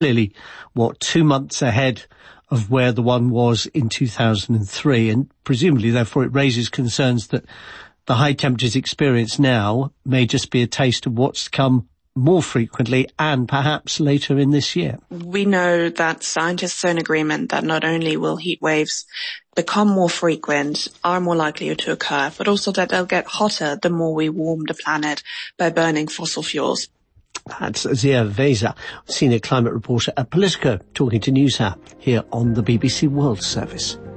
clearly, 2 months ahead of where the one was in 2003, and presumably, therefore, it raises concerns that the high temperatures experienced now may just be a taste of what's to come more frequently and perhaps later in this year. We know that scientists are in agreement that not only will heat waves become more frequent, are more likely to occur, but also that they'll get hotter the more we warm the planet by burning fossil fuels. That's Zia Veza, senior climate reporter at Politico, talking to NewsHour here on the BBC World Service.